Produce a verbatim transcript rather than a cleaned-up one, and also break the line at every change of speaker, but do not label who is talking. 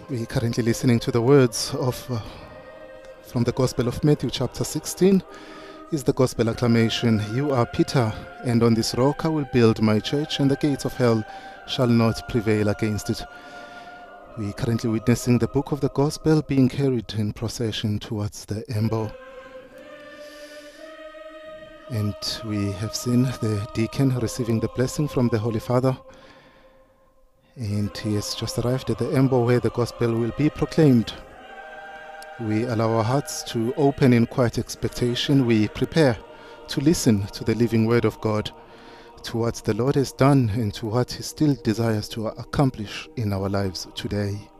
We're currently listening to the words of uh, from the Gospel of Matthew chapter sixteen. Is the Gospel acclamation, "You are Peter, and on this rock I will build my church, and the gates of hell shall not prevail against it." We're currently witnessing the book of the Gospel being carried in procession towards the Embo. And we have seen the deacon receiving the blessing from the Holy Father. And he has just arrived at the Embo where the Gospel will be proclaimed. We allow our hearts to open in quiet expectation. We prepare to listen to the living word of God, to what the Lord has done and to what he still desires to accomplish in our lives today.